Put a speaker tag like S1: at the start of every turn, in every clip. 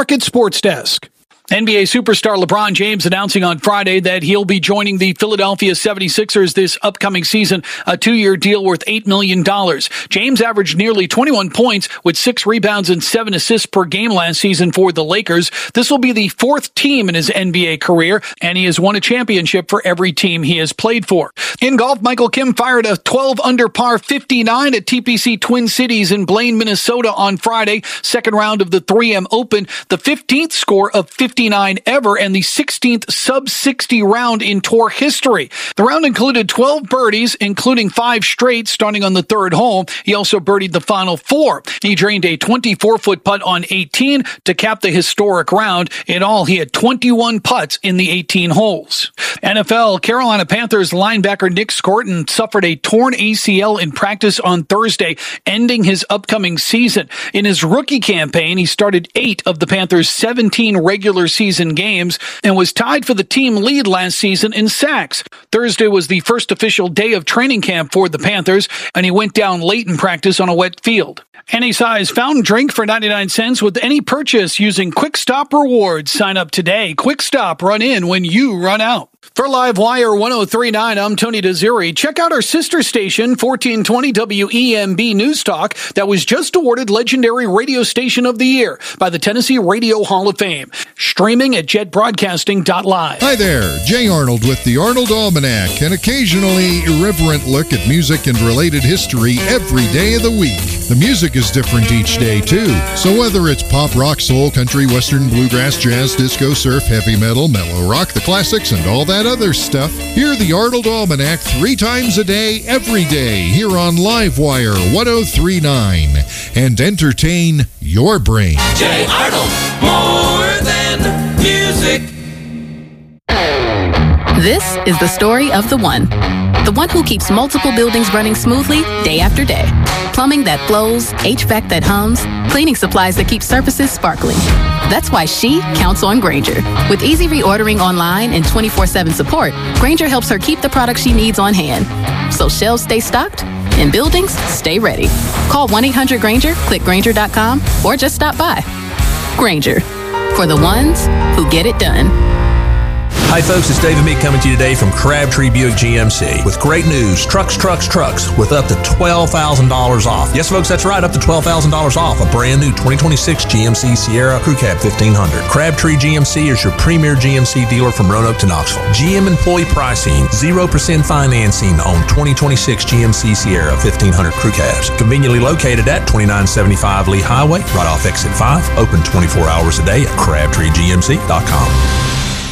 S1: Market Sports Desk. NBA superstar LeBron James announcing on Friday that he'll be joining the Philadelphia 76ers this upcoming season, a 2-year deal worth $8 million. James averaged nearly 21 points with 6 rebounds and 7 assists per game last season for the Lakers. This will be the 4th team in his NBA career, and he has won a championship for every team he has played for. In golf, Michael Kim fired a 12-under par 59 at TPC Twin Cities in Blaine, Minnesota on Friday, second round of the 3M Open, the 15th score of 59 ever and the 16th sub-60 round in tour history. The round included 12 birdies, including 5 straight starting on the 3rd hole. He also birdied the final 4. He drained a 24-foot putt on 18 to cap the historic round. In all, he had 21 putts in the 18 holes. NFL, Carolina Panthers linebacker Nick Scorton suffered a torn ACL in practice on Thursday, ending his upcoming season. In his rookie campaign, he started 8 of the Panthers' 17 regular season games and was tied for the team lead last season in sacks. Thursday was the first official day of training camp for the Panthers, and he went down late in practice on a wet field. Any size fountain drink for 99 cents with any purchase using Quick Stop Rewards. Sign up today. Quick Stop, run in when you run out. For Livewire 1039, I'm Tony Desiri. Check out our sister station, 1420 WEMB News Talk, that was just awarded Legendary Radio Station of the Year by the Tennessee Radio Hall of Fame. Streaming at jetbroadcasting.live.
S2: Hi there, Jay Arnold with the Arnold Almanac, an occasionally irreverent look at music and related history every day of the week. The music is different each day, too. So whether it's pop, rock, soul, country, western, bluegrass, jazz, disco, surf, heavy metal, mellow rock, the classics, and all that other stuff, hear the Arnold Almanac 3 times a day, every day, here on Livewire 1039, and entertain your brain.
S3: Jay Arnold, more than music.
S4: This is the story of the one who keeps multiple buildings running smoothly day after day. Plumbing that flows, HVAC that hums, cleaning supplies that keep surfaces sparkling. That's why she counts on Grainger. With easy reordering online and 24/7 support, Grainger helps her keep the products she needs on hand. So shelves stay stocked and buildings stay ready. Call 1-800-GRAINGER, click Grainger.com, or just stop by. Grainger, for the ones who get it done.
S5: Hi folks, it's David Meek coming to you today from Crabtree Buick GMC with great news. Trucks with up to $12,000 off. Yes folks, that's right, up to $12,000 off a brand new 2026 GMC Sierra Crew Cab 1500. Crabtree GMC is your premier GMC dealer from Roanoke to Knoxville. GM employee pricing, 0% financing on 2026 GMC Sierra 1500 Crew Cabs. Conveniently located at 2975 Lee Highway, right off exit 5. Open 24 hours a day at CrabtreeGMC.com.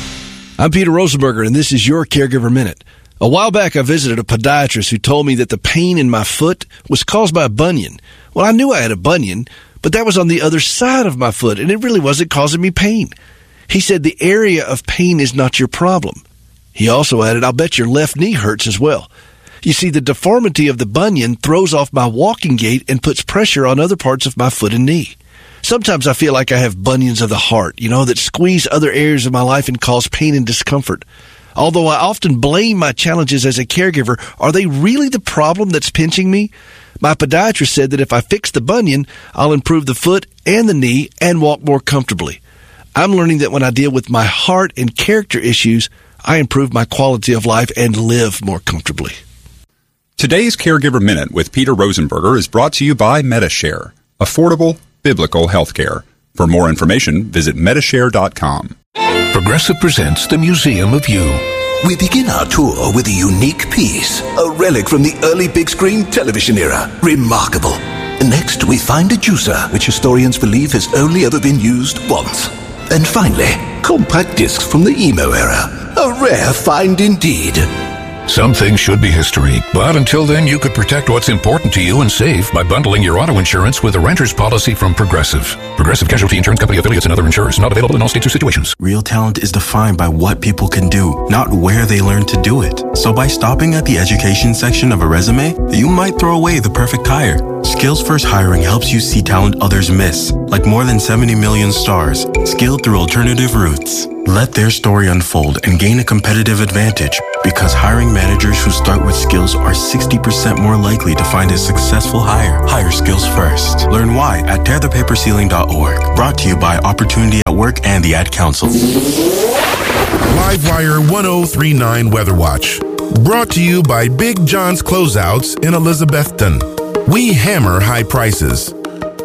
S6: I'm Peter Rosenberger, and this is your Caregiver Minute. A while back, I visited a podiatrist who told me that the pain in my foot was caused by a bunion. Well, I knew I had a bunion, but that was on the other side of my foot, and it really wasn't causing me pain. He said the area of pain is not your problem. He also added, I'll bet your left knee hurts as well. You see, the deformity of the bunion throws off my walking gait and puts pressure on other parts of my foot and knee. Sometimes I feel like I have bunions of the heart, that squeeze other areas of my life and cause pain and discomfort. Although I often blame my challenges as a caregiver, are they really the problem that's pinching me? My podiatrist said that if I fix the bunion, I'll improve the foot and the knee and walk more comfortably. I'm learning that when I deal with my heart and character issues, I improve my quality of life and live more comfortably.
S7: Today's Caregiver Minute with Peter Rosenberger is brought to you by Metashare. Affordable biblical healthcare. For more information, visit Metashare.com.
S8: Progressive presents the Museum of You.
S9: We begin our tour with a unique piece, a relic from the early big screen television era. Remarkable. Next, we find a juicer, which historians believe has only ever been used once. And finally, compact discs from the emo era. A rare find indeed.
S8: Some things should be history, but until then, you could protect what's important to you and save by bundling your auto insurance with a renter's policy from Progressive. Progressive Casualty Insurance Company affiliates and other insurers. Not available in all states or situations.
S10: Real talent is defined by what people can do, not where they learn to do it. So by stopping at the education section of a resume, you might throw away the perfect hire. Skills First Hiring helps you see talent others miss, like more than 70 million stars, skilled through alternative routes. Let their story unfold and gain a competitive advantage, because hiring managers who start with skills are 60% more likely to find a successful hire. Hire skills first. Learn why at tearthepaperceiling.org. Brought to you by Opportunity at Work and the Ad Council.
S11: Livewire 1039 Weather Watch. Brought to you by Big John's Closeouts in Elizabethton. We hammer high prices.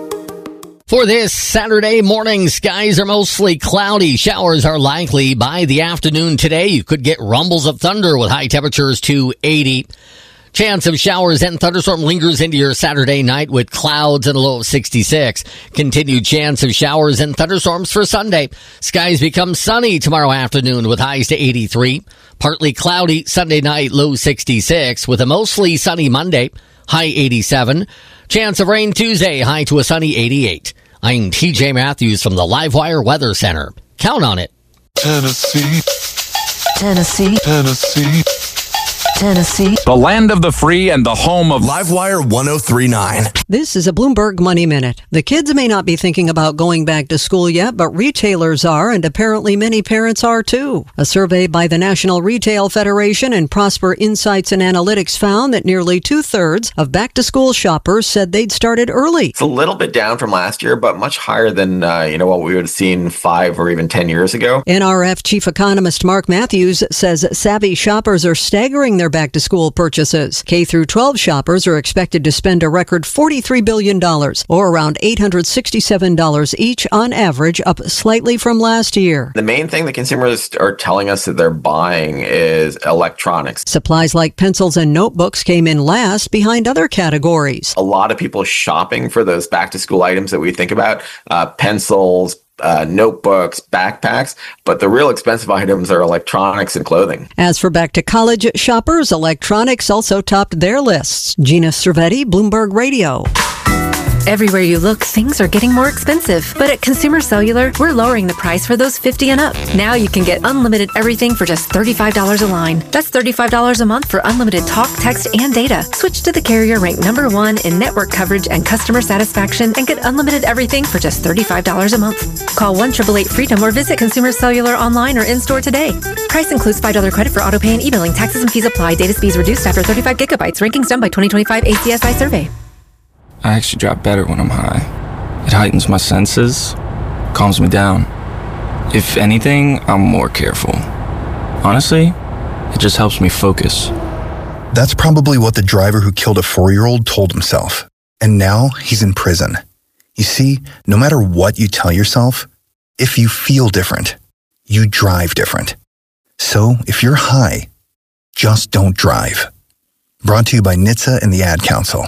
S12: For this Saturday morning, skies are mostly cloudy. Showers are likely by the afternoon today. You could get rumbles of thunder with high temperatures to 80. Chance of showers and thunderstorm lingers into your Saturday night with clouds and a low of 66. Continued chance of showers and thunderstorms for Sunday. Skies become sunny tomorrow afternoon with highs to 83. Partly cloudy Sunday night, low 66, with a mostly sunny Monday, high 87. Chance of rain Tuesday, high to a sunny 88. I'm TJ Matthews from the Livewire Weather Center. Count on it.
S13: Tennessee.
S14: Tennessee.
S13: Tennessee.
S14: Tennessee.
S15: The land of the free and the home of
S16: Livewire 1039.
S17: This is a Bloomberg Money Minute. The kids may not be thinking about going back to school yet, but retailers are, and apparently many parents are too. A survey by the National Retail Federation and Prosper Insights and Analytics found that nearly 2/3 of back-to-school shoppers said they'd started early.
S18: It's a little bit down from last year, but much higher than what we would have seen 5 or even 10 years ago.
S17: NRF Chief Economist Mark Matthews says savvy shoppers are staggering their back-to-school purchases. K-12 shoppers are expected to spend a record $43 billion, or around $867 each on average, up slightly from last year.
S18: The main thing that consumers are telling us that they're buying is electronics.
S17: Supplies like pencils and notebooks came in last behind other categories.
S18: A lot of people shopping for those back-to-school items that we think about, pencils, notebooks, backpacks, but the real expensive items are electronics and clothing.
S17: As for back-to-college shoppers, electronics also topped their lists. Gina Cervetti, Bloomberg Radio.
S19: Everywhere you look, things are getting more expensive. But at Consumer Cellular, we're lowering the price for those 50 and up. Now you can get unlimited everything for just $35 a line. That's $35 a month for unlimited talk, text, and data. Switch to the carrier ranked #1 in network coverage and customer satisfaction and get unlimited everything for just $35 a month. Call 1-888-FREEDOM or visit Consumer Cellular online or in-store today. Price includes $5 credit for auto pay and e-billing. Taxes and fees apply. Data speeds reduced after 35 gigabytes. Rankings done by 2025 ACSI survey.
S20: I actually drive better when I'm high. It heightens my senses, calms me down. If anything, I'm more careful. Honestly, it just helps me focus.
S21: That's probably what the driver who killed a 4-year-old told himself. And now he's in prison. You see, no matter what you tell yourself, if you feel different, you drive different. So if you're high, just don't drive. Brought to you by NHTSA and the Ad Council.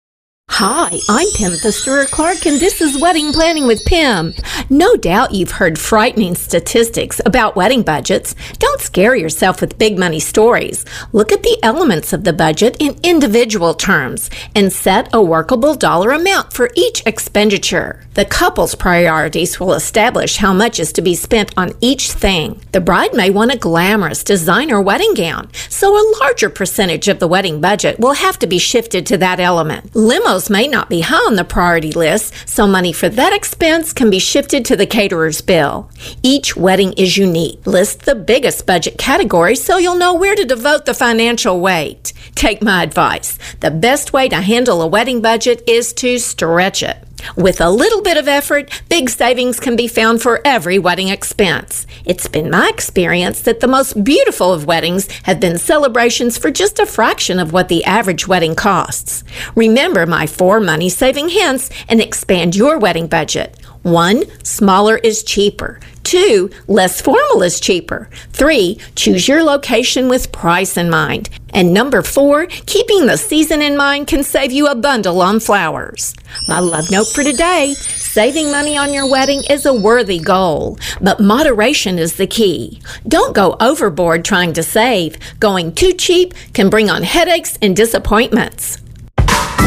S22: Hi, I'm Pam Stewart-Clark, and this is Wedding Planning with Pam. No doubt you've heard frightening statistics about wedding budgets. Don't scare yourself with big money stories. Look at the elements of the budget in individual terms and set a workable dollar amount for each expenditure. The couple's priorities will establish how much is to be spent on each thing. The bride may want a glamorous designer wedding gown, so a larger percentage of the wedding budget will have to be shifted to that element. Limos may not be high on the priority list, so money for that expense can be shifted to the caterer's bill. Each wedding is unique. List the biggest budget categories so you'll know where to devote the financial weight. Take my advice. The best way to handle a wedding budget is to stretch it. With a little bit of effort, big savings can be found for every wedding expense. It's been my experience that the most beautiful of weddings have been celebrations for just a fraction of what the average wedding costs. Remember my 4 money-saving hints and expand your wedding budget. 1, smaller is cheaper. 2, less formal is cheaper. 3, choose your location with price in mind. And number 4, keeping the season in mind can save you a bundle on flowers. My love note for today: saving money on your wedding is a worthy goal, but moderation is the key. Don't go overboard trying to save. Going too cheap can bring on headaches and disappointments.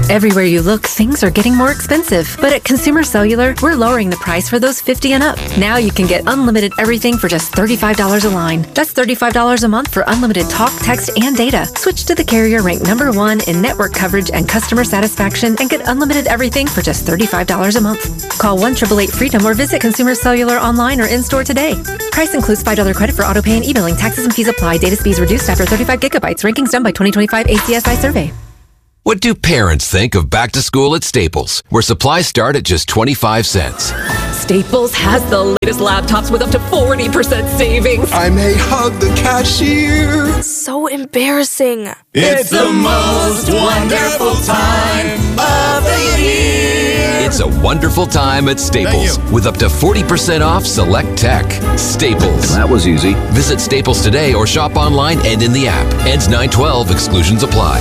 S19: Everywhere you look, things are getting more expensive. But at Consumer Cellular, we're lowering the price for those 50 and up. Now you can get unlimited everything for just $35 a line. That's $35 a month for unlimited talk, text, and data. Switch to the carrier ranked #1 in network coverage and customer satisfaction and get unlimited everything for just $35 a month. Call 1-888-FREEDOM or visit Consumer Cellular online or in-store today. Price includes $5 credit for auto pay and e-billing. Taxes and fees apply. Data speeds reduced after 35 gigabytes. Rankings done by 2025 ACSI survey.
S1: What do parents think of back to school at Staples, where supplies start at just 25 cents?
S2: Staples has the latest laptops with up to 40% savings.
S23: I may hug the cashier.
S2: So embarrassing.
S3: It's the most wonderful time of the year.
S1: It's a wonderful time at Staples with up to 40% off select tech. Staples.
S24: That was easy.
S1: Visit Staples today or shop online and in the app. Ends 9/12. Exclusions apply.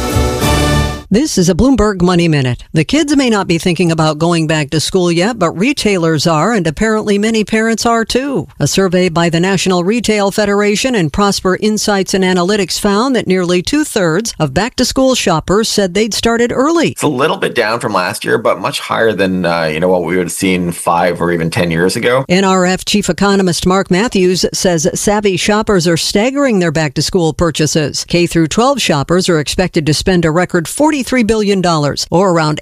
S17: This is a Bloomberg Money Minute. The kids may not be thinking about going back to school yet, but retailers are, and apparently many parents are too. A survey by the National Retail Federation and Prosper Insights and Analytics found that nearly 2/3 of back-to-school shoppers said they'd started early.
S18: It's a little bit down from last year, but much higher than what we would have seen 5 or even 10 years ago.
S17: NRF Chief Economist Mark Matthews says savvy shoppers are staggering their back-to-school purchases. K-12 shoppers are expected to spend a record $43 billion, or around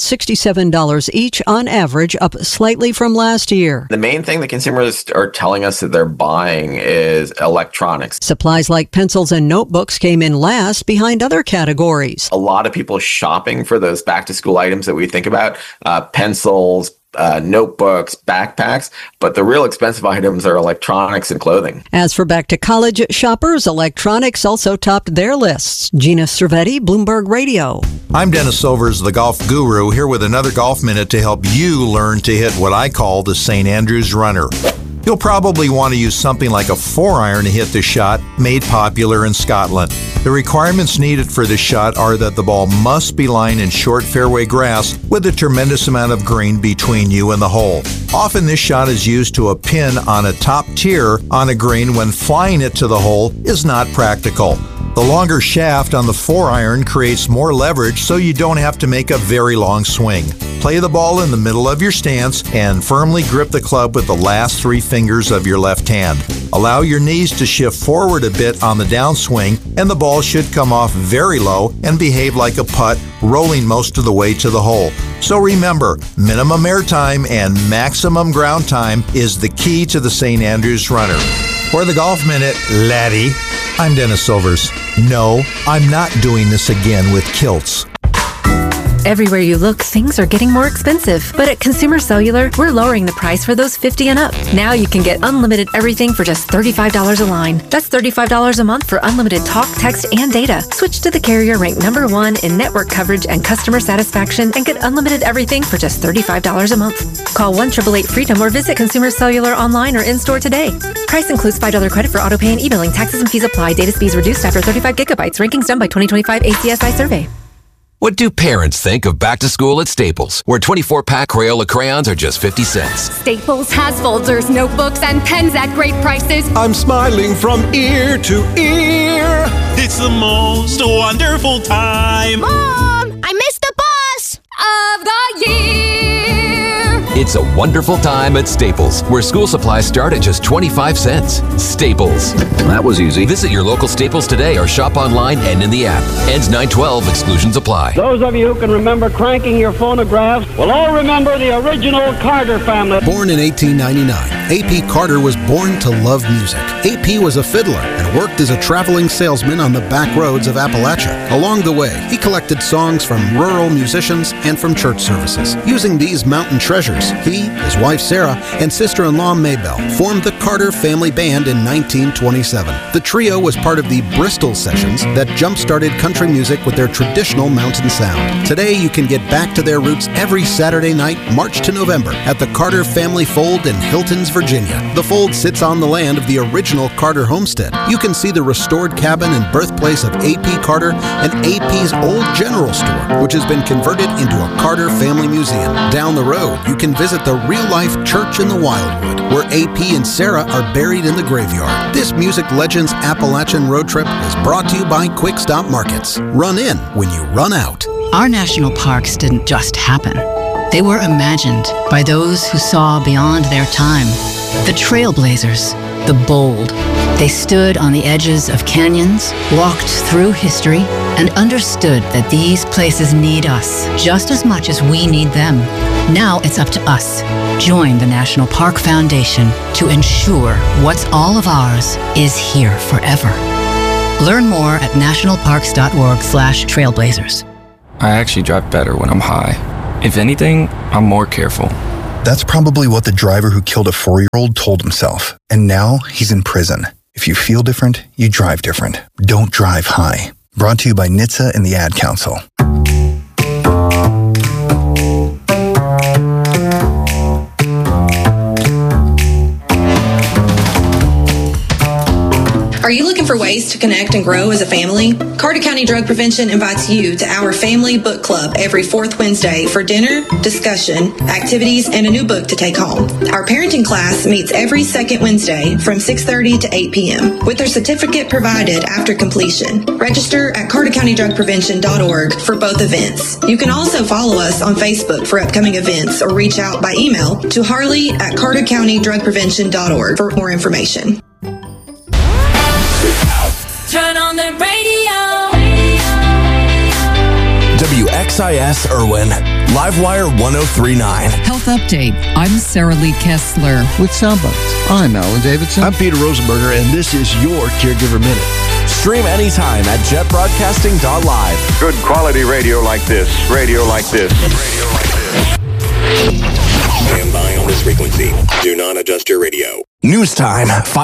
S17: $867 each on average, up slightly from last year.
S18: The main thing that consumers are telling us that they're buying is electronics.
S17: Supplies like pencils and notebooks came in last behind other categories.
S18: A lot of people shopping for those back-to-school items that we think about, pencils, notebooks, backpacks, but the real expensive items are electronics and clothing.
S17: As for back-to-college shoppers, electronics also topped their lists. Gina Cervetti, Bloomberg Radio.
S25: I'm Dennis Silvers, the golf guru, here with another golf minute to help you learn to hit what I call the St. Andrews runner. You'll probably want to use something like a 4-iron to hit the shot, made popular in Scotland. The requirements needed for this shot are that the ball must be lying in short fairway grass with a tremendous amount of green between you and the hole. Often this shot is used to a pin on a top tier on a green when flying it to the hole is not practical. The longer shaft on the 4-iron creates more leverage so you don't have to make a very long swing. Play the ball in the middle of your stance and firmly grip the club with the last 3 fingers of your left hand. Allow your knees to shift forward a bit on the downswing and the ball should come off very low and behave like a putt, rolling most of the way to the hole. So remember, minimum air time and maximum ground time is the key to the St. Andrews runner. For the Golf Minute, laddie, I'm Dennis Silvers. No, I'm not doing this again with kilts.
S19: Everywhere you look, things are getting more expensive. But at Consumer Cellular, we're lowering the price for those 50 and up. Now you can get unlimited everything for just $35 a line. That's $35 a month for unlimited talk, text, and data. Switch to the carrier ranked #1 in network coverage and customer satisfaction and get unlimited everything for just $35 a month. Call 1-888-FREEDOM or visit Consumer Cellular online or in-store today. Price includes $5 credit for auto pay and e-billing. Taxes and fees apply. Data speeds reduced after 35 gigabytes. Rankings done by 2025 ACSI survey.
S1: What do parents think of back to school at Staples, where 24-pack Crayola crayons are just 50 cents?
S2: Staples has folders, notebooks, and pens at great prices.
S23: I'm smiling from ear to ear.
S3: It's the most wonderful time.
S2: Mom, I missed the bus of the year.
S1: It's a wonderful time at Staples, where school supplies start at just 25 cents. Staples.
S24: That was easy.
S1: Visit your local Staples today or shop online and in the app. Ends 9/12. Exclusions apply.
S26: Those of you who can remember cranking your phonographs will all remember the original Carter family.
S27: Born in 1899, A.P. Carter was born to love music. A.P. was a fiddler and worked as a traveling salesman on the back roads of Appalachia. Along the way, he collected songs from rural musicians and from church services. Using these mountain treasures, he, his wife Sarah, and sister-in-law Maybelle formed the Carter Family Band in 1927. The trio was part of the Bristol Sessions that jump-started country music with their traditional mountain sound. Today, you can get back to their roots every Saturday night, March to November, at the Carter Family Fold in Hiltons, Virginia. The fold sits on the land of the original Carter homestead. You can see the restored cabin and birthplace of A.P. Carter and A.P.'s old general store, which has been converted into a Carter Family Museum. Down the road, you can visit the real-life church in the Wildwood, where A.P. and Sarah are buried in the graveyard. This Music Legends Appalachian road trip is brought to you by Quick Stop Markets. Run in when you run out.
S4: Our national parks didn't just happen. They were imagined by those who saw beyond their time. The trailblazers, the bold. They stood on the edges of canyons, walked through history, and understood that these places need us just as much as we need them. Now it's up to us. Join the National Park Foundation to ensure what's all of ours is here forever. Learn more at nationalparks.org/trailblazers.
S20: I actually drive better when I'm high. If anything, I'm more careful.
S21: That's probably what the driver who killed a 4-year-old told himself. And now he's in prison. If you feel different, you drive different. Don't drive high. Brought to you by NHTSA and the Ad Council.
S5: Are you looking for ways to connect and grow as a family? Carter County Drug Prevention invites you to our Family Book Club every fourth Wednesday for dinner, discussion, activities, and a new book to take home. Our parenting class meets every second Wednesday from 6:30 to 8 p.m. with their certificate provided after completion. Register at cartercountydrugprevention.org for both events. You can also follow us on Facebook for upcoming events or reach out by email to harley@cartercountydrugprevention.org for more information.
S3: Turn on the radio.
S16: WXIS Irwin, Livewire 1039.
S6: Health Update. I'm Sarah Lee Kessler.
S7: With Soundbites, I'm Alan Davidson.
S8: I'm Peter Rosenberger, and this is your Caregiver Minute.
S16: Stream anytime at jetbroadcasting.live.
S9: Good quality radio like this. Radio like this.
S24: Radio like this. Stand by on this frequency. Do not adjust your radio.
S16: News time,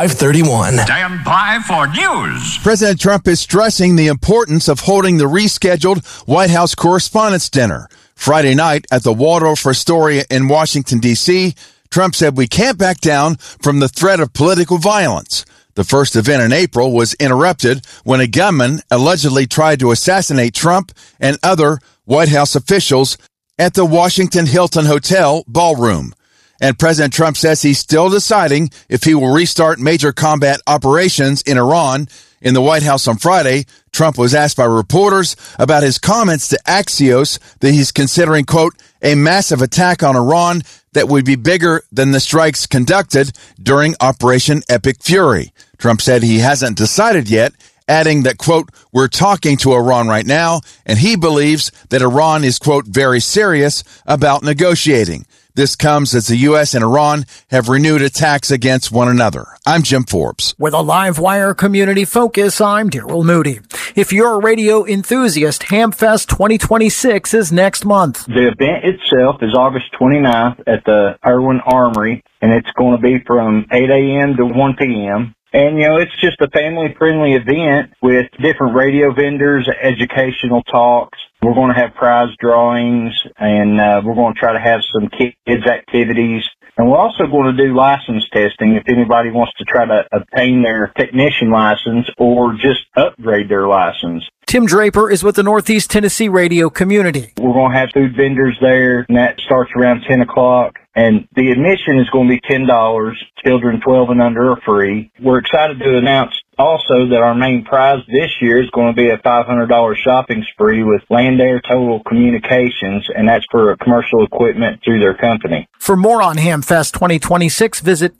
S16: 5:31.
S24: Stand by for news.
S28: President Trump is stressing the importance of holding the rescheduled White House Correspondents' Dinner. Friday night at the Waldorf Astoria in Washington, D.C., Trump said we can't back down from the threat of political violence. The first event in April was interrupted when a gunman allegedly tried to assassinate Trump and other White House officials at the Washington Hilton Hotel ballroom. And President Trump says he's still deciding if he will restart major combat operations in Iran. In the White House on Friday, Trump was asked by reporters about his comments to Axios that he's considering, quote, a massive attack on Iran that would be bigger than the strikes conducted during Operation Epic Fury. Trump said he hasn't decided yet, adding that, quote, we're talking to Iran right now, and he believes that Iran is, quote, very serious about negotiating. This comes as the U.S. and Iran have renewed attacks against one another. I'm Jim Forbes.
S29: With a Livewire community focus, I'm Daryl Moody. If you're a radio enthusiast, HamFest 2026 is next month.
S30: The event itself is August 29th at the Irwin Armory, and it's going to be from 8 a.m. to 1 p.m. And, it's just a family-friendly event with different radio vendors, educational talks. We're going to have prize drawings, and we're going to try to have some kids' activities. And we're also going to do license testing if anybody wants to try to obtain their technician license or just upgrade their license.
S29: Tim Draper is with the Northeast Tennessee radio community.
S30: We're going to have food vendors there, and that starts around 10 o'clock. And the admission is going to be $10. Children 12 and under are free. We're excited to announce also that our main prize this year is going to be a $500 shopping spree with Land Air Total Communications, and that's for commercial equipment through their company.
S29: For more on HamFest 2026, visit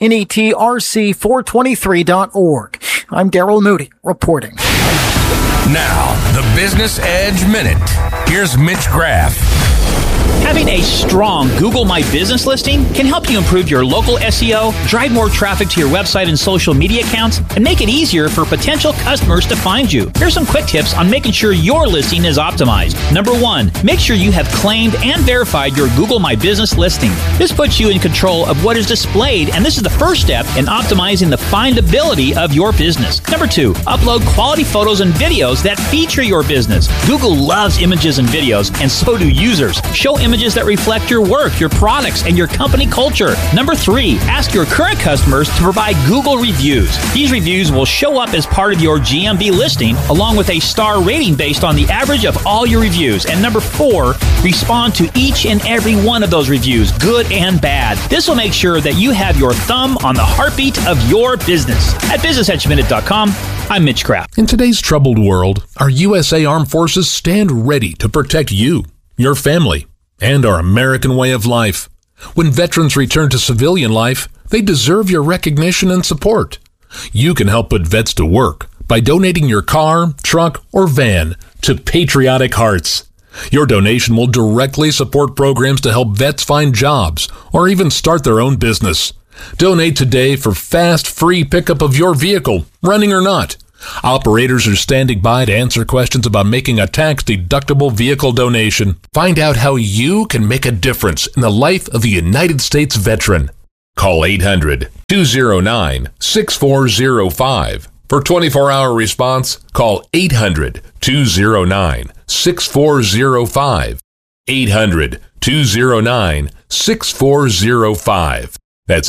S29: netrc423.org. I'm Daryl Moody reporting.
S24: Now, the Business Edge Minute. Here's Mitch Graff.
S31: Having a strong Google My Business listing can help you improve your local SEO, drive more traffic to your website and social media accounts, and make it easier for potential customers to find you. Here's some quick tips on making sure your listing is optimized. Number 1, make sure you have claimed and verified your Google My Business listing. This puts you in control of what is displayed, and this is the first step in optimizing the findability of your business. Number 2, upload quality photos and videos that feature your business. Google loves images and videos, and so do users. Show images that reflect your work, your products, and your company culture. Number 3, ask your current customers to provide Google reviews. These reviews will show up as part of your GMB listing, along with a star rating based on the average of all your reviews. And number 4, respond to each and every one of those reviews, good and bad. This will make sure that you have your thumb on the heartbeat of your business. At BusinessEdgeMinute.com, I'm Mitch Kraft.
S10: In today's troubled world, our USA Armed Forces stand ready to protect you, your family, and our American way of life. When veterans return to civilian life, they deserve your recognition and support. You can help put vets to work by donating your car, truck, or van to Patriotic Hearts. Your donation will directly support programs to help vets find jobs or even start their own business. Donate today for fast, free pickup of your vehicle, running or not. Operators are standing by to answer questions about making a tax-deductible vehicle donation. Find out how you can make a difference in the life of a United States veteran. Call 800-209-6405. For 24-hour response, call 800-209-6405. 800-209-6405. That's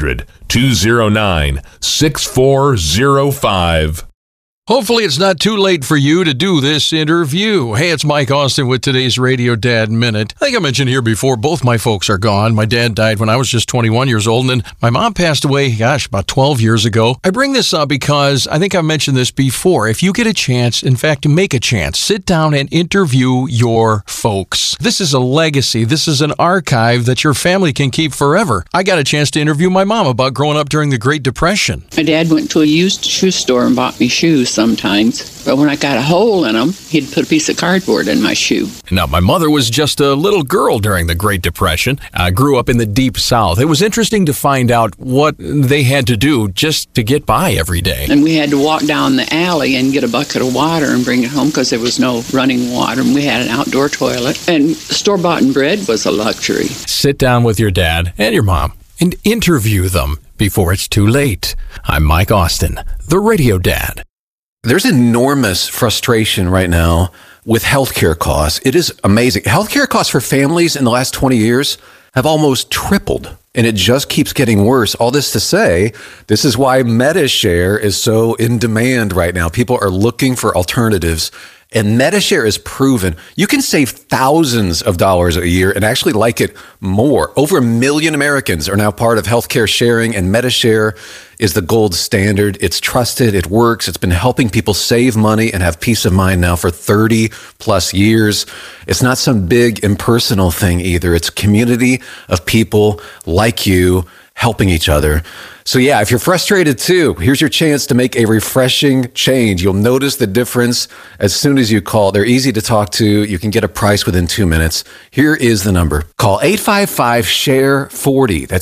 S10: 800-209-6405.
S8: Hopefully it's not too late for you to do this interview. Hey, it's Mike Austin with today's Radio Dad Minute. I think I mentioned here before, both my folks are gone. My dad died when I was just 21 years old, and then my mom passed away, about 12 years ago. I bring this up because I think I've mentioned this before. If you get a chance, in fact, to make a chance, sit down and interview your folks. This is a legacy. This is an archive that your family can keep forever. I got a chance to interview my mom about growing up during the Great Depression.
S11: My dad went to a used shoe store and bought me shoes sometimes, but when I got a hole in them, he'd put a piece of cardboard in my shoe.
S12: Now, my mother was just a little girl during the Great Depression. I grew up in the Deep South. It was interesting to find out what they had to do just to get by every day.
S11: And we had to walk down the alley and get a bucket of water and bring it home because there was no running water, and we had an outdoor toilet. And store-bought bread was a luxury.
S12: Sit down with your dad and your mom and interview them before it's too late. I'm Mike Austin, the Radio Dad.
S13: There's enormous frustration right now with healthcare costs. It is amazing. Healthcare costs for families in the last 20 years have almost tripled, and it just keeps getting worse. All this to say, this is why MediShare is so in demand right now. People are looking for alternatives, and MediShare is proven you can save thousands of dollars a year and actually like it more. Over 1 million Americans are now part of healthcare sharing, and MediShare is the gold standard. It's trusted. It works. It's been helping people save money and have peace of mind now for 30 plus years. It's not some big impersonal thing either. It's a community of people like you helping each other. So yeah, if you're frustrated too, here's your chance to make a refreshing change. You'll notice the difference as soon as you call. They're easy to talk to. You can get a price within 2 minutes. Here is the number. Call 855-SHARE-40. That's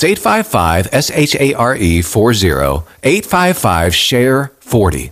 S13: 855-SHARE-40. 855-SHARE-40.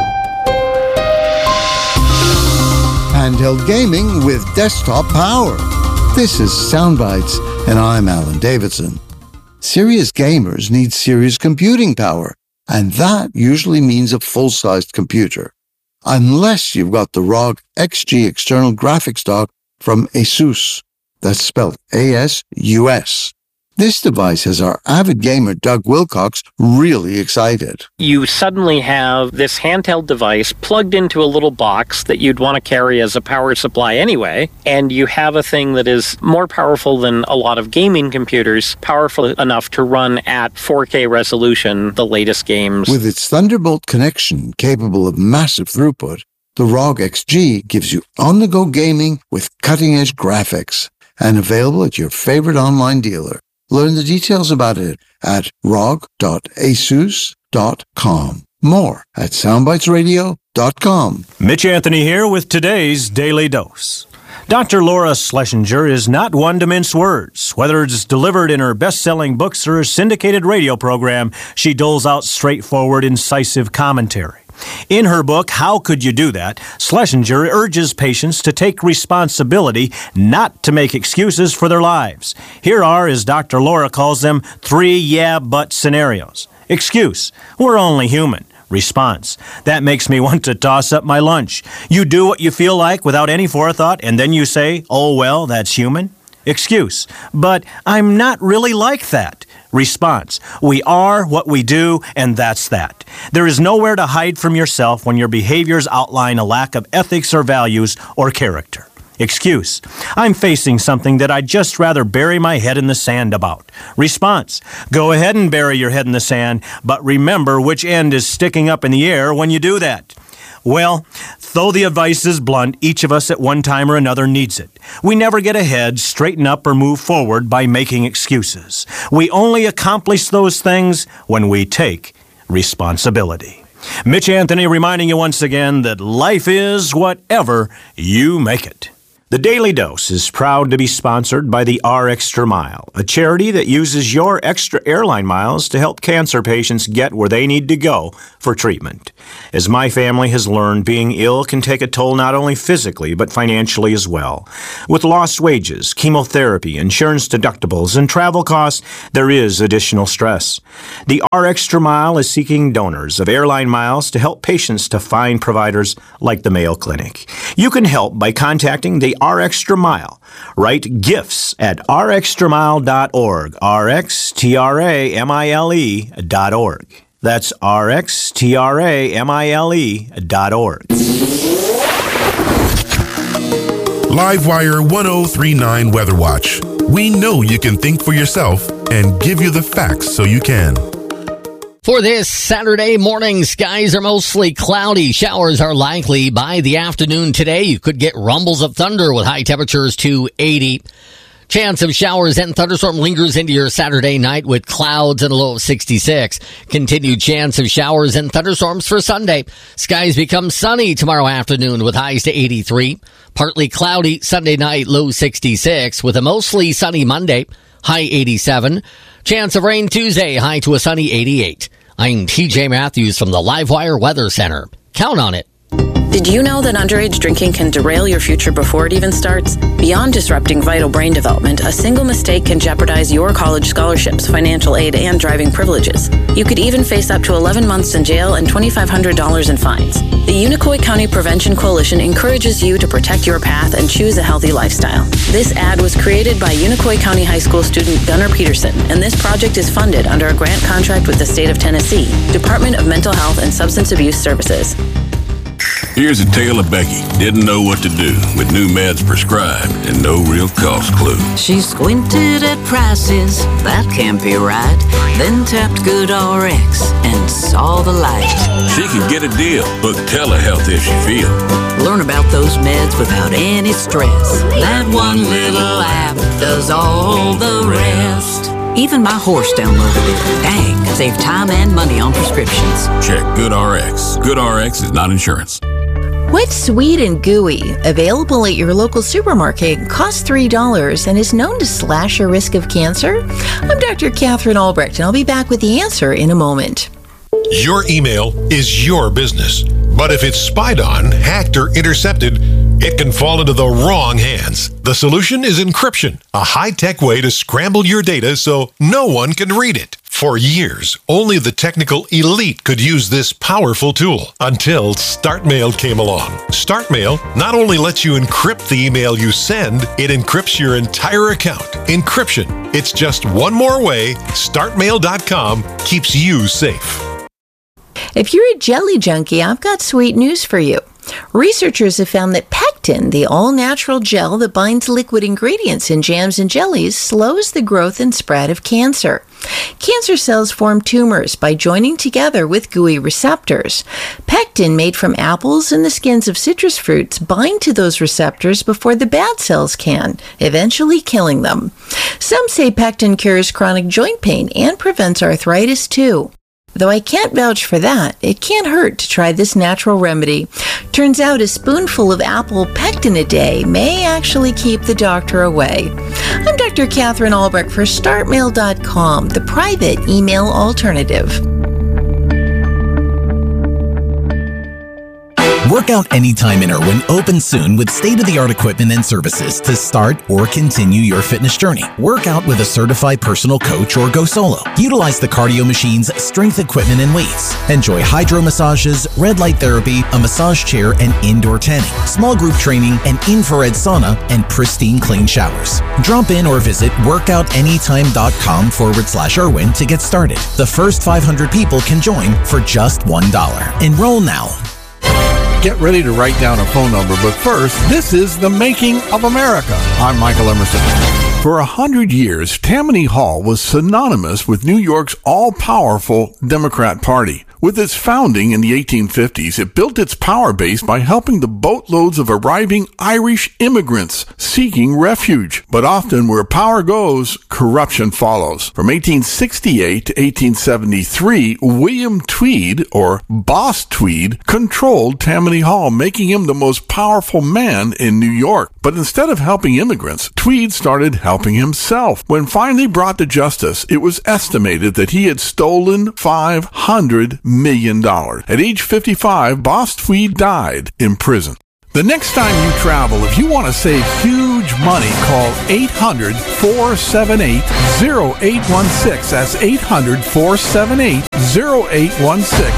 S7: Handheld gaming with desktop power. This is Soundbites, and I'm Alan Davidson. Serious gamers need serious computing power, and that usually means a full-sized computer. Unless you've got the ROG XG external graphics dock from ASUS. That's spelled A-S-U-S. This device has our avid gamer Doug Wilcox really excited.
S14: You suddenly have this handheld device plugged into a little box that you'd want to carry as a power supply anyway, and you have a thing that is more powerful than a lot of gaming computers, powerful enough to run at 4K resolution the latest games.
S7: With its Thunderbolt connection capable of massive throughput, the ROG XG gives you on-the-go gaming with cutting-edge graphics, and available at your favorite online dealer. Learn the details about it at rog.asus.com. More at soundbitesradio.com.
S15: Mitch Anthony here with today's Daily Dose. Dr. Laura Schlesinger is not one to mince words. Whether it's delivered in her best-selling books or a syndicated radio program, she doles out straightforward, incisive commentary. In her book, How Could You Do That?, Schlesinger urges patients to take responsibility, not to make excuses for their lives. Here are, as Dr. Laura calls them, 3 yeah-but scenarios. Excuse: we're only human. Response: that makes me want to toss up my lunch. You do what you feel like without any forethought, and then you say, oh, well, that's human. Excuse: but I'm not really like that. Response: we are what we do, and that's that. There is nowhere to hide from yourself when your behaviors outline a lack of ethics or values or character. Excuse: I'm facing something that I'd just rather bury my head in the sand about. Response: go ahead and bury your head in the sand, but remember which end is sticking up in the air when you do that. Well, though the advice is blunt, each of us at one time or another needs it. We never get ahead, straighten up, or move forward by making excuses. We only accomplish those things when we take responsibility. Mitch Anthony reminding you once again that life is whatever you make it. The Daily Dose is proud to be sponsored by the RExtra Mile, a charity that uses your extra airline miles to help cancer patients get where they need to go for treatment. As my family has learned, being ill can take a toll not only physically but financially as well. With lost wages, chemotherapy, insurance deductibles, and travel costs, there is additional stress. The RExtra Mile is seeking donors of airline miles to help patients to find providers like the Mayo Clinic. You can help by contacting the RExtra Mile. Write gifts at rextramile.org, rxtramile.org. That's rxtramile.org.
S1: Livewire 1039 Weather Watch. We know you can think for yourself and give you the facts so you can.
S2: For this Saturday morning, skies are mostly cloudy. Showers are likely by the afternoon today. You could get rumbles of thunder with high temperatures to 80. Chance of showers and thunderstorm lingers into your Saturday night with clouds and a low of 66. Continued chance of showers and thunderstorms for Sunday. Skies become sunny tomorrow afternoon with highs to 83. Partly cloudy Sunday night, low 66 with a mostly sunny Monday, high 87. Chance of rain Tuesday, high to a sunny 88. I'm TJ Matthews from the Livewire Weather Center. Count on it.
S4: Did you know that underage drinking can derail your future before it even starts? Beyond disrupting vital brain development, a single mistake can jeopardize your college scholarships, financial aid, and driving privileges. You could even face up to 11 months in jail and $2,500 in fines. The Unicoi County Prevention Coalition encourages you to protect your path and choose a healthy lifestyle. This ad was created by Unicoi County High School student Gunnar Peterson, and this project is funded under a grant contract with the state of Tennessee, Department of Mental Health and Substance Abuse Services.
S17: Here's a tale of Becky. Didn't know what to do with new meds prescribed and no real cost clue.
S18: She squinted at prices, that can't be right. Then tapped GoodRx and saw the light.
S17: She can get a deal. Book telehealth if she feels.
S18: Learn about those meds without any stress. That one little app does all the rest. Even my horse downloaded it. Dang, save time and money on prescriptions.
S17: Check GoodRx. GoodRx is not insurance.
S19: Wet, Sweet, and Gooey, available at your local supermarket, costs $3 and is known to slash your risk of cancer. I'm Dr. Catherine Albrecht, and I'll be back with the answer in a moment.
S22: Your email is your business, but if it's spied on, hacked, or intercepted, it can fall into the wrong hands. The solution is encryption, a high-tech way to scramble your data so no one can read it. For years, only the technical elite could use this powerful tool until StartMail came along. StartMail not only lets you encrypt the email you send, it encrypts your entire account. Encryption. It's just one more way StartMail.com keeps you safe.
S19: If you're a jelly junkie, I've got sweet news for you. Researchers have found that pectin, the all-natural gel that binds liquid ingredients in jams and jellies, slows the growth and spread of cancer. Cancer cells form tumors by joining together with gooey receptors. Pectin, made from apples and the skins of citrus fruits, bind to those receptors before the bad cells can, eventually killing them. Some say pectin cures chronic joint pain and prevents arthritis too. Though I can't vouch for that, it can't hurt to try this natural remedy. Turns out a spoonful of apple pectin a day may actually keep the doctor away. I'm Dr. Catherine Albrecht for StartMail.com, the private email alternative.
S23: Workout Anytime in Irwin opens soon with state-of-the-art equipment and services to start or continue your fitness journey. Work out with a certified personal coach or go solo. Utilize the cardio machines, strength equipment, and weights. Enjoy hydro massages, red light therapy, a massage chair, and indoor tanning, small group training, and infrared sauna, and pristine clean showers. Drop in or visit workoutanytime.com/Irwin to get started. The first 500 people can join for just $1. Enroll now.
S3: Get ready to write down a phone number, but first, this is The Making of America. I'm Michael Emerson. For 100 years, Tammany Hall was synonymous with New York's all-powerful Democrat Party. With its founding in the 1850s, it built its power base by helping the boatloads of arriving Irish immigrants seeking refuge. But often where power goes, corruption follows. From 1868 to 1873, William Tweed, or Boss Tweed, controlled Tammany Hall, making him the most powerful man in New York. But instead of helping immigrants, Tweed started helping himself. When finally brought to justice, it was estimated that he had stolen $500 million. At age 55, Boss Tweed died in prison. The next time you travel, if you want to save huge money, call 800-478-0816. That's 800-478-0816.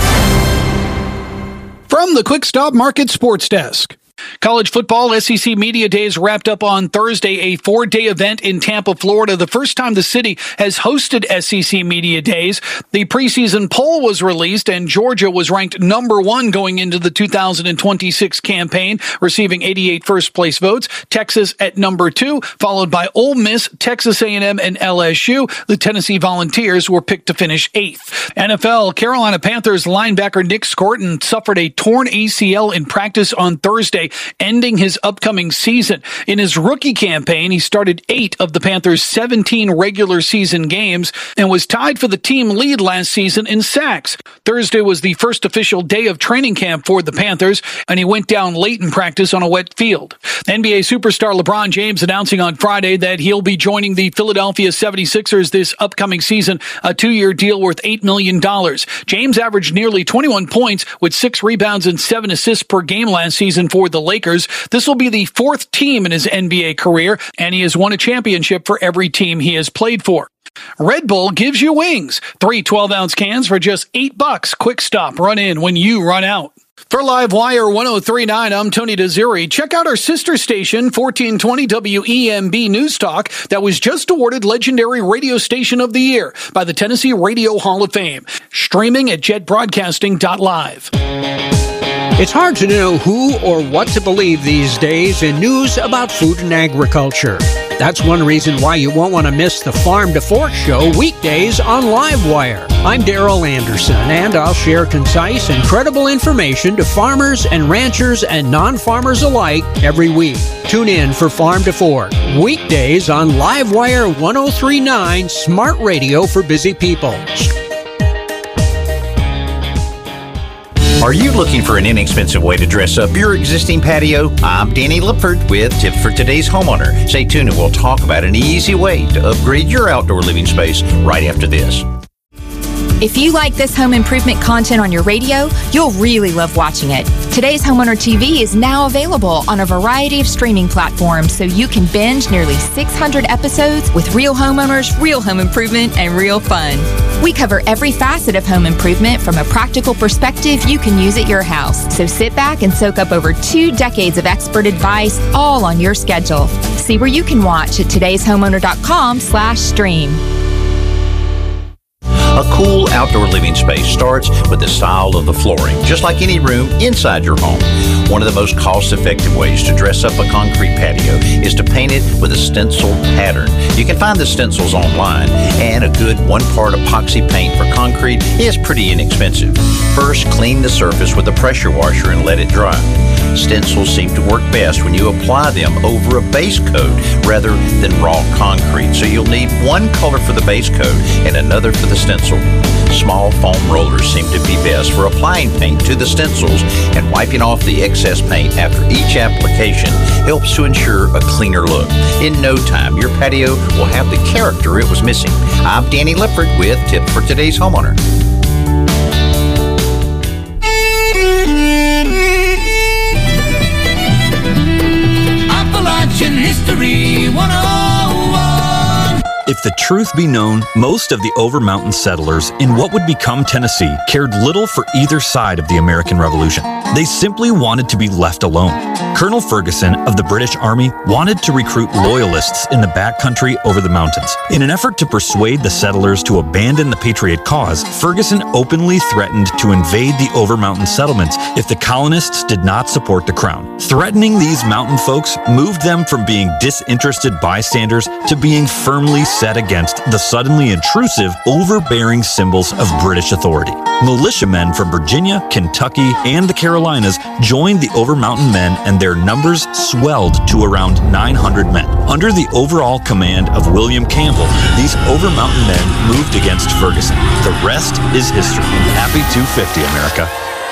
S5: From the Quick Stop Market Sports Desk. College football SEC Media Days wrapped up on Thursday, a 4-day event in Tampa, Florida, the first time the city has hosted SEC Media Days. The preseason poll was released, and Georgia was ranked number 1 going into the 2026 campaign, receiving 88 first-place votes. Texas at number 2, followed by Ole Miss, Texas A&M, and LSU. The Tennessee Volunteers were picked to finish 8th. NFL, Carolina Panthers linebacker Nick Scorton suffered a torn ACL in practice on Thursday, ending his upcoming season. In his rookie campaign, he started 8 of the Panthers' 17 regular season games and was tied for the team lead last season in sacks. Thursday was the first official day of training camp for the Panthers, and he went down late in practice on a wet field. NBA superstar LeBron James announcing on Friday that he'll be joining the Philadelphia 76ers this upcoming season, a 2-year deal worth $8 million. James averaged nearly 21 points with 6 rebounds and 7 assists per game last season for the Lakers. This will be the 4th team in his NBA career, and he has won a championship for every team he has played for. Red Bull gives you wings. 3 12-ounce cans for just $8. Quick Stop. Run in when you run out. For Livewire 103.9, I'm Tony Desiri. Check out our sister station, 1420 WEMB News Talk, that was just awarded Legendary Radio Station of the Year by the Tennessee Radio Hall of Fame. Streaming at jetbroadcasting.live.
S6: It's hard to know who or what to believe these days in news about food and agriculture. That's one reason why you won't want to miss the Farm to Fork Show weekdays on Livewire. I'm Daryl Anderson, and I'll share concise and credible information to farmers and ranchers and non-farmers alike every week. Tune in for Farm to Fork, weekdays on Livewire 103.9 Smart Radio for busy people.
S9: Are you looking for an inexpensive way to dress up your existing patio? I'm Danny Lipford with Tips for Today's Homeowner. Stay tuned and we'll talk about an easy way to upgrade your outdoor living space right after this.
S16: If you like this home improvement content on your radio, you'll really love watching it. Today's Homeowner TV is now available on a variety of streaming platforms, so you can binge nearly 600 episodes with real homeowners, real home improvement, and real fun. We cover every facet of home improvement from a practical perspective you can use at your house. So sit back and soak up over 2 decades of expert advice, all on your schedule. See where you can watch at todayshomeowner.com/stream.
S9: A cool outdoor living space starts with the style of the flooring, just like any room inside your home. One of the most cost-effective ways to dress up a concrete patio is to paint it with a stencil pattern. You can find the stencils online, and a good 1-part epoxy paint for concrete is pretty inexpensive. First, clean the surface with a pressure washer and let it dry. Stencils seem to work best when you apply them over a base coat rather than raw concrete, so you'll need one color for the base coat and another for the stencil. Small foam rollers seem to be best for applying paint to the stencils, and wiping off the excess paint after each application helps to ensure a cleaner look. In no time, your patio will have the character it was missing. I'm Danny Lipford with Tips for Today's Homeowner.
S20: Appalachian History 101.
S10: If the truth be known, most of the Overmountain settlers in what would become Tennessee cared little for either side of the American Revolution. They simply wanted to be left alone. Colonel Ferguson of the British Army wanted to recruit loyalists in the backcountry over the mountains. In an effort to persuade the settlers to abandon the Patriot cause, Ferguson openly threatened to invade the Overmountain settlements if the colonists did not support the crown. Threatening these mountain folks moved them from being disinterested bystanders to being firmly set against the suddenly intrusive, overbearing symbols of British authority. Militiamen from Virginia, Kentucky, and the Carolinas joined the Overmountain men, and their numbers swelled to around 900 men. Under the overall command of William Campbell, these Overmountain men moved against Ferguson. The rest is history. Happy 250, America.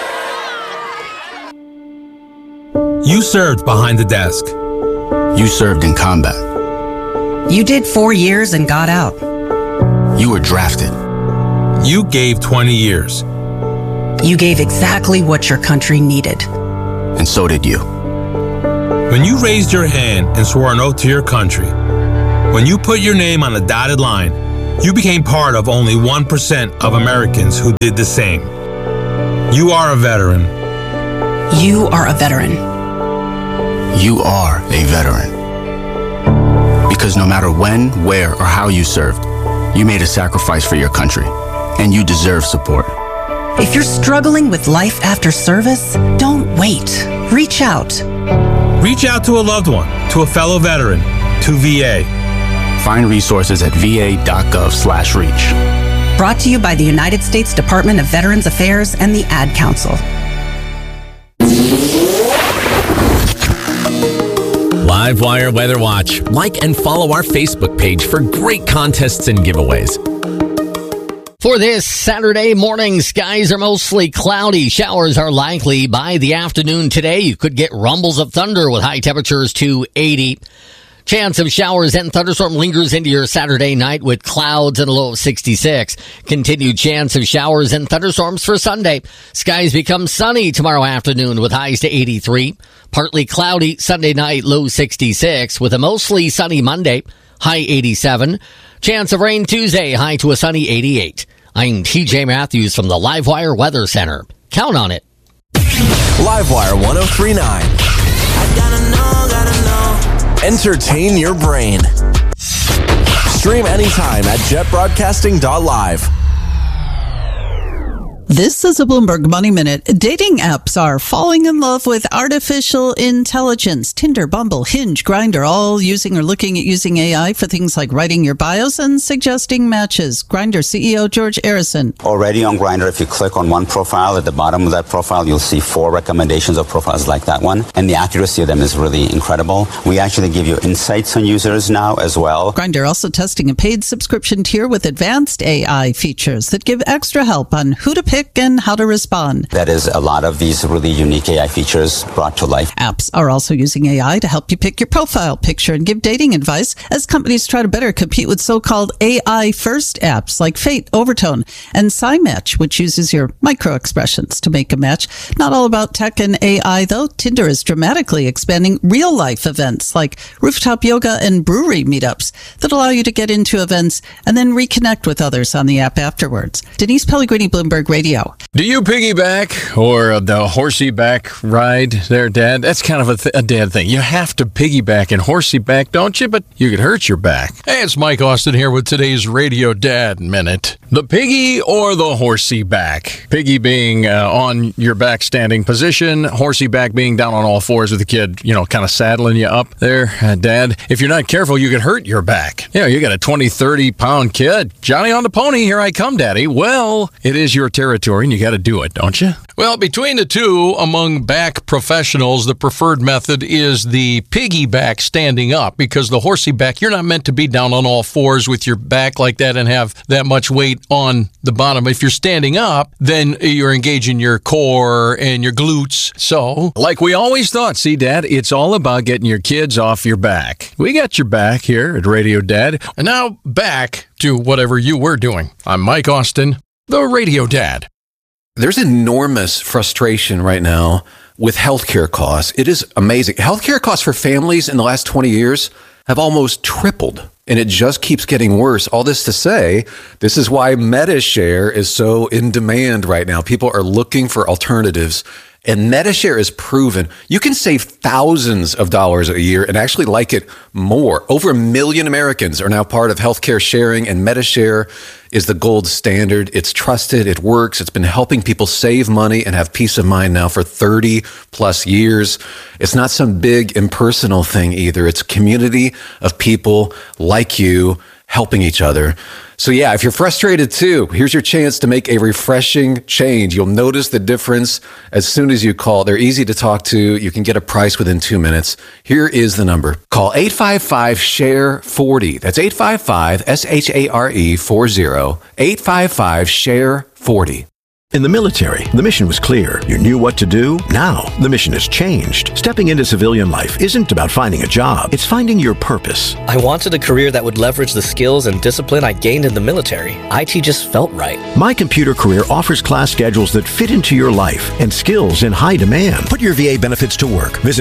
S20: You served behind the desk.
S21: You served in combat.
S24: You did 4 years and got out.
S21: You were drafted.
S20: You gave 20 years.
S24: You gave exactly what your country needed.
S21: And so did you.
S20: When you raised your hand and swore an oath to your country, when you put your name on a dotted line, you became part of only 1% of Americans who did the same. You are a veteran.
S24: You are a veteran.
S21: You are a veteran. Because no matter when, where, or how you served, you made a sacrifice for your country, and you deserve support.
S24: If you're struggling with life after service, don't wait. Reach out.
S20: Reach out to a loved one, to a fellow veteran, to VA.
S21: Find resources at va.gov/reach.
S24: Brought to you by the United States Department of Veterans Affairs and the Ad Council.
S25: Livewire Weather Watch. Like and follow our Facebook page for great contests and giveaways.
S2: For this Saturday morning, skies are mostly cloudy. Showers are likely by the afternoon today. You could get rumbles of thunder with high temperatures to 80. Chance of showers and thunderstorm lingers into your Saturday night with clouds and a low of 66. Continued chance of showers and thunderstorms for Sunday. Skies become sunny tomorrow afternoon with highs to 83. Partly cloudy Sunday night, low 66, with a mostly sunny Monday, high 87. Chance of rain Tuesday, high to a sunny 88. I'm TJ Matthews from the Livewire Weather Center. Count on it.
S26: Livewire 103.9. Entertain your brain. Stream anytime at jetbroadcasting.live.
S27: This is a Bloomberg Money Minute. Dating apps are falling in love with artificial intelligence. Tinder, Bumble, Hinge, Grindr, all using or looking at using AI for things like writing your bios and suggesting matches. Grindr CEO George Arison.
S28: Already on Grindr, if you click on one profile, at the bottom of that profile, you'll see 4 recommendations of profiles like that one. And the accuracy of them is really incredible. We actually give you insights on users now as well.
S27: Grindr also testing a paid subscription tier with advanced AI features that give extra help on who to pick and how to respond.
S28: That is a lot of these really unique AI features brought to life.
S27: Apps are also using AI to help you pick your profile picture and give dating advice as companies try to better compete with so-called AI-first apps like Fate, Overtone, and SciMatch, which uses your micro-expressions to make a match. Not all about tech and AI, though. Tinder is dramatically expanding real-life events like rooftop yoga and brewery meetups that allow you to get into events and then reconnect with others on the app afterwards. Denise Pellegrini, Bloomberg Radio.
S8: Do you piggyback or the horsey back ride there, Dad? That's kind of a dad thing. You have to piggyback and horsey back, don't you? But you could hurt your back. Hey, it's Mike Austin here with today's Radio Dad Minute. The piggy or the horsey back? Piggy being on your back standing position, horsey back being down on all fours with the kid, kind of saddling you up there. Dad, if you're not careful, you could hurt your back. You got a 20, 30 pound kid. Johnny on the pony, here I come, Daddy. Well, it is your territory and you got to do it, don't you? Well, between the two, among back professionals, the preferred method is the piggyback standing up, because the horsey back, you're not meant to be down on all fours with your back like that and have that much weight on the bottom. If you're standing up, then you're engaging your core and your glutes. So, like we always thought, see, Dad, it's all about getting your kids off your back. We got your back here at Radio Dad. And now back to whatever you were doing. I'm Mike Austin, the Radio Dad.
S13: There's enormous frustration right now with healthcare costs. It is amazing. Healthcare costs for families in the last 20 years have almost tripled. and it just keeps getting worse. All this to say, this is why MediShare is so in demand right now. People are looking for alternatives, and MediShare is proven. You can save thousands of dollars a year and actually like it more. Over 1 million Americans are now part of healthcare sharing, and MediShare is the gold standard. It's trusted. It works. It's been helping people save money and have peace of mind now for 30 plus years. It's not some big impersonal thing either. It's a community of people like you helping each other. So yeah, if you're frustrated too, here's your chance to make a refreshing change. You'll notice the difference as soon as you call. They're easy to talk to. You can get a price within 2 minutes. Here is the number. Call 855-SHARE-40. That's 855-SHARE-40. 855-SHARE-40.
S1: In the military, the mission was clear. You knew what to do. Now, the mission has changed. Stepping into civilian life isn't about finding a job. It's finding your purpose.
S4: I wanted a career that would leverage the skills and discipline I gained in the military. IT just felt right.
S1: My Computer Career offers class schedules that fit into your life and skills in high demand. Put your VA benefits to work. Visit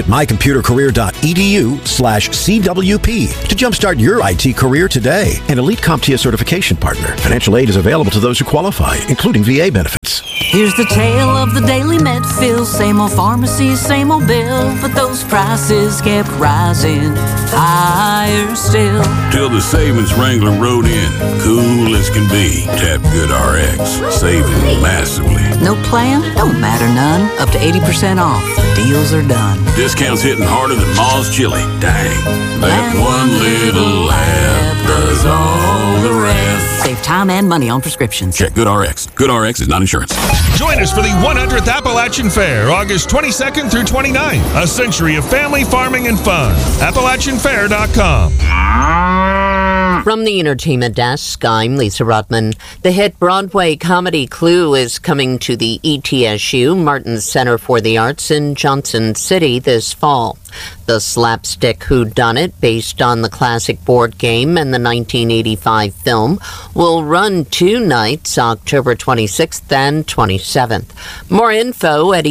S1: mycomputercareer.edu/CWP to jumpstart your IT career today. An elite CompTIA certification partner. Financial aid is available to those who qualify, including VA benefits.
S7: Here's the tale of the daily med fill. Same old pharmacy, same old bill, but those prices kept rising higher still.
S17: Till the savings wrangler rode in, cool as can be. Tap GoodRx, saving massively.
S7: No plan? Don't matter none. Up to 80% off. Deals are done.
S17: Discounts hitting harder than Ma's chili. Dang. That one little laugh does all the rest.
S7: Save time and money on prescriptions.
S17: Check GoodRx. GoodRx is not insurance.
S11: Join us for the 100th Appalachian Fair, August 22nd through 29th. A century of family, farming, and fun. AppalachianFair.com.
S12: From the Entertainment Desk, I'm Lisa Rutman. The hit Broadway comedy Clue is coming to the ETSU, Martin Center for the Arts in Johnson City this fall. The slapstick whodunit, based on the classic board game and the 1985 film, will run 2 nights, October 26th and 27th. More info at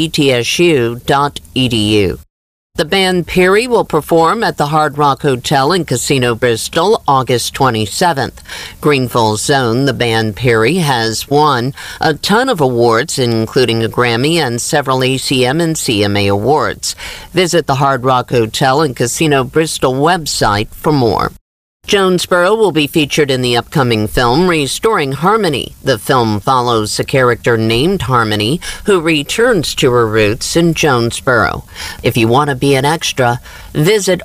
S12: etsu.edu. The band Peary will perform at the Hard Rock Hotel and Casino Bristol August 27th. Greenville Zone, the band Peary, has won a ton of awards, including a Grammy and several ACM and CMA awards. Visit the Hard Rock Hotel and Casino Bristol website for more. Jonesboro will be featured in the upcoming film Restoring Harmony. The film follows a character named Harmony who returns to her roots in Jonesboro. If you want to be an extra, visit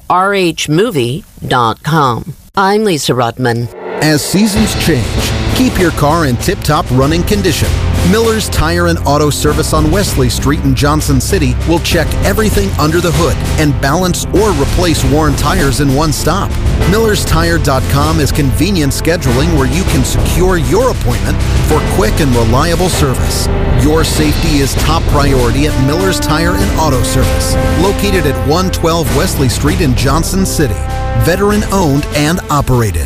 S12: rhmovie.com. I'm Lisa Rutman.
S14: As seasons change, keep your car in tip-top running condition. Miller's Tire and Auto Service on Wesley Street in Johnson City will check everything under the hood and balance or replace worn tires in one stop. MillersTire.com is convenient scheduling where you can secure your appointment for quick and reliable service. Your safety is top priority at Miller's Tire and Auto Service, located at 112 Wesley Street in Johnson City. Veteran owned and operated.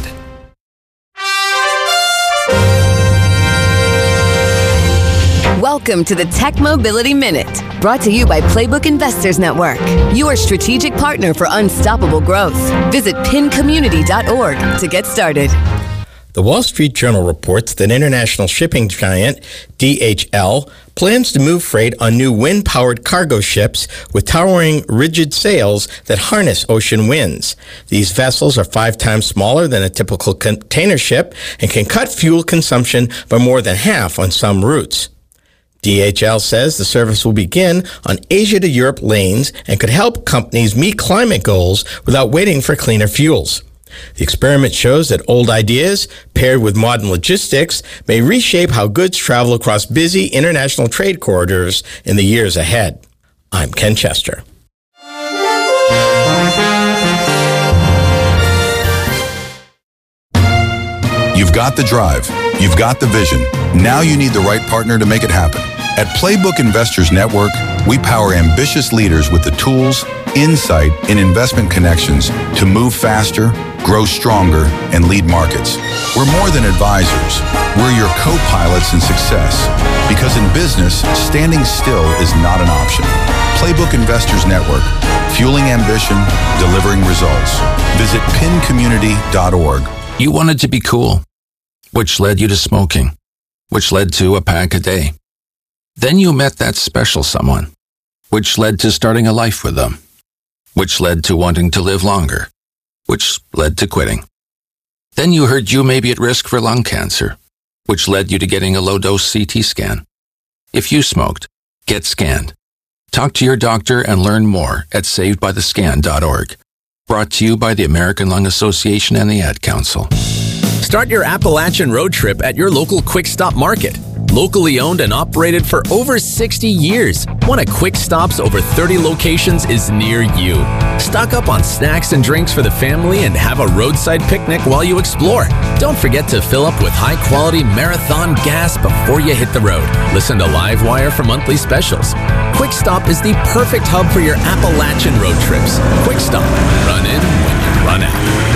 S15: Welcome to the Tech Mobility Minute, brought to you by Playbook Investors Network, your strategic partner for unstoppable growth. Visit pincommunity.org to get started.
S18: The Wall Street Journal reports that international shipping giant DHL plans to move freight on new wind-powered cargo ships with towering rigid sails that harness ocean winds. These vessels are 5 times smaller than a typical container ship and can cut fuel consumption by more than half on some routes. DHL says the service will begin on Asia to Europe lanes and could help companies meet climate goals without waiting for cleaner fuels. The experiment shows that old ideas, paired with modern logistics, may reshape how goods travel across busy international trade corridors in the years ahead. I'm Ken Chester.
S29: You've got the drive. You've got the vision. Now you need the right partner to make it happen. At Playbook Investors Network, we power ambitious leaders with the tools, insight, and investment connections to move faster, grow stronger, and lead markets. We're more than advisors. We're your co-pilots in success. Because in business, standing still is not an option. Playbook Investors Network, fueling ambition, delivering results. Visit pincommunity.org.
S3: You wanted to be cool, which led you to smoking, which led to a pack a day. Then you met that special someone, which led to starting a life with them, which led to wanting to live longer, which led to quitting. Then you heard you may be at risk for lung cancer, which led you to getting a low-dose CT scan. If you smoked, get scanned. Talk to your doctor and learn more at savedbythescan.org. Brought to you by the American Lung Association and the Ad Council.
S25: Start your Appalachian road trip at your local Quick Stop Market. Locally owned and operated for over 60 years, one of Quick Stop's over 30 locations is near you. Stock up on snacks and drinks for the family and have a roadside picnic while you explore. Don't forget to fill up with high-quality Marathon gas before you hit the road. Listen to Livewire for monthly specials. Quick Stop is the perfect hub for your Appalachian road trips. Quick Stop. Run in when you run out.